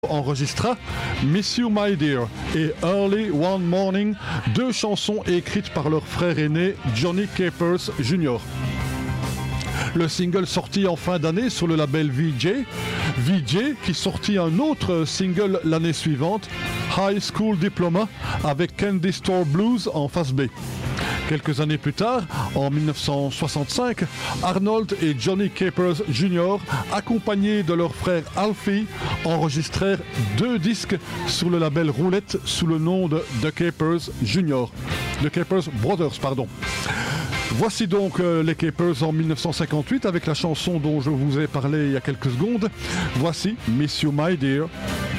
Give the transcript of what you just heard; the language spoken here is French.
enregistra Miss You My Dear et Early One Morning, deux chansons écrites par leur frère aîné Johnny Capers Jr. Le single sorti en fin d'année sur le label VJ qui sortit un autre single l'année suivante, High School Diploma, avec Candy Store Blues en face B. Quelques années plus tard, en 1965, Arnold et Johnny Capers Jr., accompagnés de leur frère Alfie, enregistrèrent deux disques sur le label Roulette sous le nom de The Capers Jr. The Capers Brothers, pardon. Voici donc les Capers en 1958 avec la chanson dont je vous ai parlé il y a quelques secondes. Voici Miss You My Dear.